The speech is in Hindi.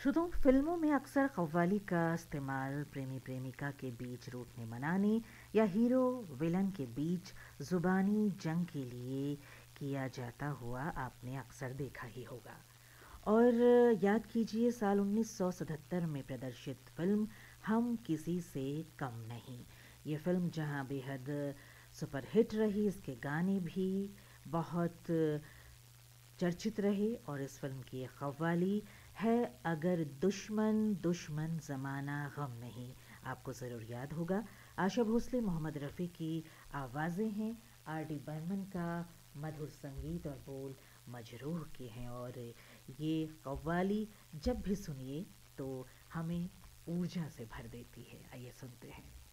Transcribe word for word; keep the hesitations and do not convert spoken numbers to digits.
श्रोताओं, फिल्मों में अक्सर कव्वाली का इस्तेमाल प्रेमी प्रेमिका के बीच रूठने मनाने या हीरो विलन के बीच जुबानी जंग के लिए किया जाता हुआ आपने अक्सर देखा ही होगा। और याद कीजिए, साल उन्नीस सौ सतहत्तर में प्रदर्शित फिल्म हम किसी से कम नहीं। ये फिल्म जहां बेहद सुपरहिट रही, इसके गाने भी बहुत चर्चित रहे और इस फिल्म की ये कव्वाली है, अगर दुश्मन दुश्मन ज़माना गम नहीं। आपको ज़रूर याद होगा। आशा भोसले, मोहम्मद रफ़ी की आवाज़ें हैं, आर डी बर्मन का मधुर संगीत और बोल मजरूह के हैं। और ये कव्वाली जब भी सुनिए तो हमें ऊर्जा से भर देती है। आइए सुनते हैं।